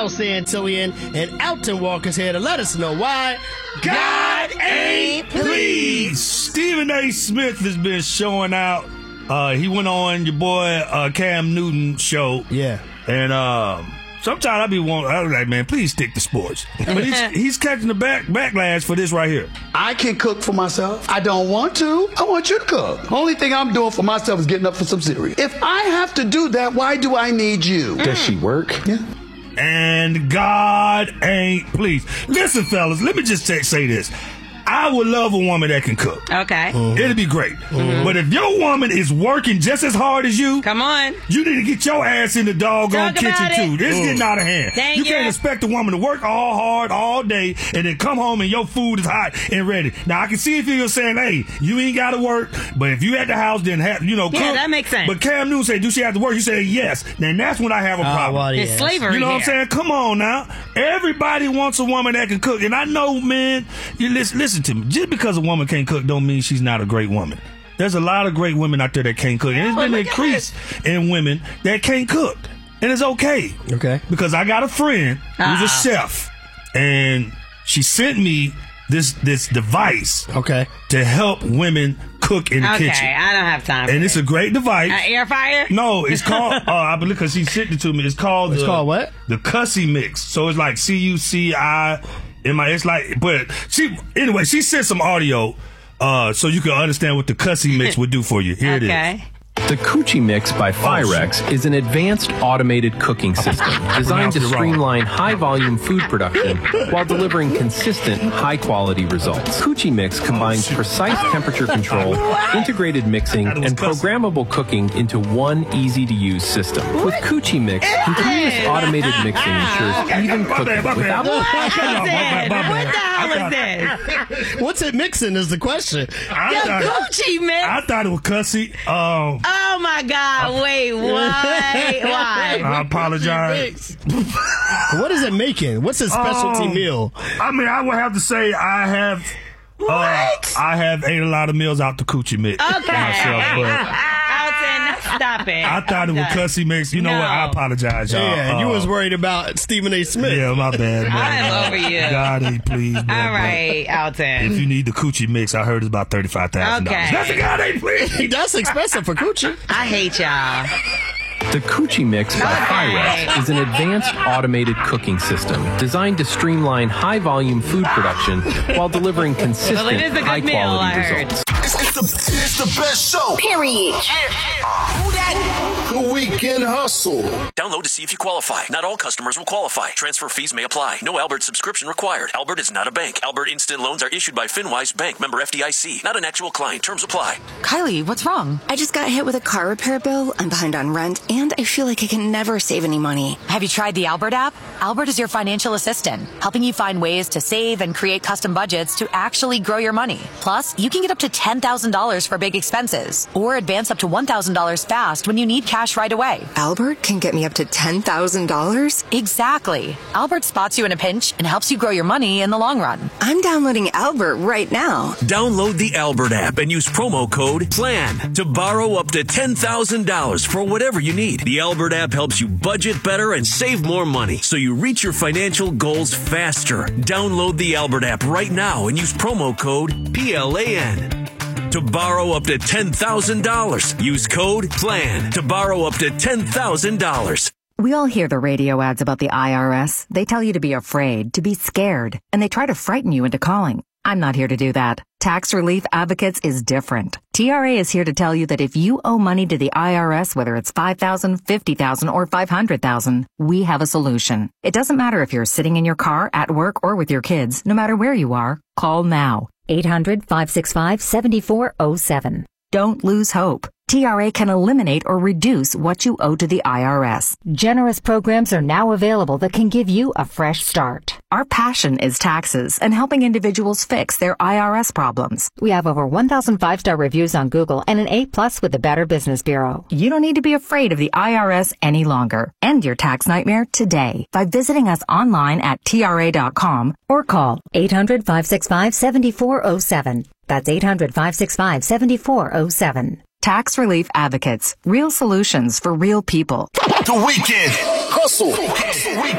Kyle Santillian, and Alton Walker's here to let us know why God ain't pleased. Stephen A. Smith has been showing out. He went on your boy Cam Newton's show. Yeah. And sometimes I was like, man, please stick to sports. But he's catching the backlash for this right here. I can cook for myself. I don't want to. I want you to cook. Only thing I'm doing for myself is getting up for some cereal. If I have to do that, why do I need you? Does she work? Yeah. And God ain't pleased. Listen, fellas, let me just say this. I would love a woman that can cook. Okay. It'd be great. But if your woman is working just as hard as you, come on, you need to get your ass in the doggone kitchen too. This is getting out of hand. You can't expect a woman to work all hard all day and then come home and your food is hot and ready. Now I can see if you're saying, hey, you ain't got to work, but if you at the house, then cook. Yeah, that makes sense. But Cam Newton said, do she have to work? You said yes. Then that's when I have a problem. Well, it's slavery. You know what I'm saying? Come on now. Everybody wants a woman that can cook, and I know, man. You listen to me. Just because a woman can't cook don't mean she's not a great woman. There's a lot of great women out there that can't cook. And it's been an increase in women that can't cook. And it's okay. Okay. Because I got a friend who's a chef, and she sent me this device to help women cook in the kitchen. Okay, I don't have time. And it's a great device. Air fryer? No, it's called, I believe because she sent it to me, it's called what? The Cussy Mix. So it's like CUCI. It's like, but she sent some audio so you can understand what the Cussy Mix would do for you. Here it is. The Coochie Mix by Firex is an advanced automated cooking system designed to streamline high-volume food production while delivering consistent, high-quality results. Coochie Mix combines precise temperature control, integrated mixing, and programmable cooking into one easy-to-use system. With Coochie Mix, continuous automated mixing ensures even cooking without... What the hell is this? What's it mixing is the question. Coochie Mix? I thought it was Cussy. Oh my God! Wait, why? I apologize. What is it making? What's a specialty meal? I mean, I would have to say I have ate a lot of meals out the Coochie Mix myself, but Alton, stop it. I thought it was Cussy Mix. You know what? I apologize, y'all. Yeah, you was worried about Stephen A. Smith. Yeah, my bad, man. I'm over you. God ain't pleased, man. All right, Alton. If you need the Coochie Mix, I heard it's about $35,000. Okay. That's a God ain't pleased. That's expensive for Coochie. I hate y'all. The Coochie Mix by Firex is an advanced automated cooking system designed to streamline high-volume food production while delivering consistent, high-quality results. It's the best show. Period. Who that? The Weekend Hustle. Download to see if you qualify. Not all customers will qualify. Transfer fees may apply. No Albert subscription required. Albert is not a bank. Albert Instant Loans are issued by FinWise Bank, member FDIC. Not an actual client. Terms apply. Kylie, what's wrong? I just got hit with a car repair bill. I'm behind on rent, and I feel like I can never save any money. Have you tried the Albert app? Albert is your financial assistant, helping you find ways to save and create custom budgets to actually grow your money. Plus, you can get up to $10,000 for big expenses, or advance up to $1,000 fast when you need cash right away. Albert can get me up to $10,000? Exactly. Albert spots you in a pinch and helps you grow your money in the long run. I'm downloading Albert right now. Download the Albert app and use promo code PLAN to borrow up to $10,000 for whatever you need. The Albert app helps you budget better and save more money so you reach your financial goals faster. Download the Albert app right now and use promo code PLAN to borrow up to $10,000. Use code PLAN to borrow up to $10,000. We all hear the radio ads about the IRS. They tell you to be afraid, to be scared, and they try to frighten you into calling. I'm not here to do that. Tax Relief Advocates is different. TRA is here to tell you that if you owe money to the IRS, whether it's $5,000, $50,000, or $500,000, we have a solution. It doesn't matter if you're sitting in your car, at work, or with your kids. No matter where you are, call now. 800-565-7407. Don't lose hope. TRA can eliminate or reduce what you owe to the IRS. Generous programs are now available that can give you a fresh start. Our passion is taxes and helping individuals fix their IRS problems. We have over 1,000 5-star reviews on Google and an A+ with the Better Business Bureau. You don't need to be afraid of the IRS any longer. End your tax nightmare today by visiting us online at TRA.com or call 800-565-7407. That's 800-565-7407. Tax Relief Advocates. Real solutions for real people. The Weekend Hustle.